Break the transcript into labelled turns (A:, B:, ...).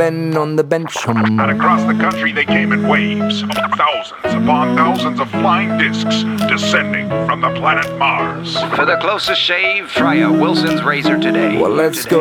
A: Ben on the bench.
B: And across the country they came in waves, thousands upon thousands of flying discs descending from the planet Mars.
C: For the closest shave, try a Wilson's razor today.
A: Well, let's go